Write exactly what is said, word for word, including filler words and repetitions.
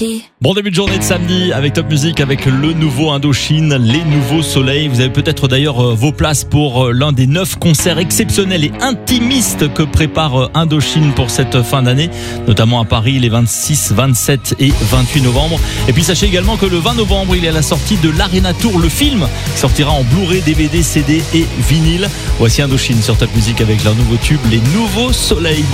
Bon début de journée de samedi avec Top Music, avec le nouveau Indochine, les nouveaux soleils. Vous avez peut-être d'ailleurs vos places pour l'un des neuf concerts exceptionnels et intimistes que prépare Indochine pour cette fin d'année, notamment à Paris les vingt-six, vingt-sept et vingt-huit novembre. Et puis sachez également que le vingt novembre, il est à la sortie de l'Arena Tour, le film qui sortira en Blu-ray, D V D, C D et vinyle. Voici Indochine sur Top Music avec leur nouveau tube, les nouveaux soleils.